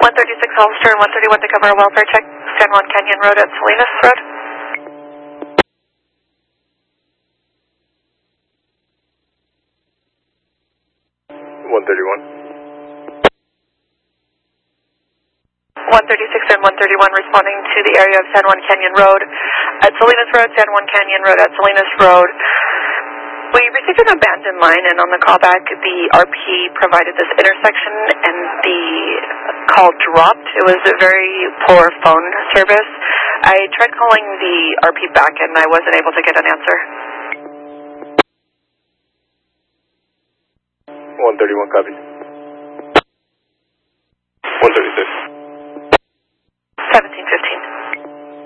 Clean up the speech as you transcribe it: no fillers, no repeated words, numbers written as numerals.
136 Hollister and 131 to cover a welfare check, San Juan Canyon Road at Salinas Road. 131. 136 and 131 responding to the area of San Juan Canyon Road at Salinas Road, San Juan Canyon Road at Salinas Road. We received an abandoned line, and on the callback, the RP provided this intersection, and the call dropped. It was a very poor phone service. I tried calling the RP back, and I wasn't able to get an answer. 131 copy.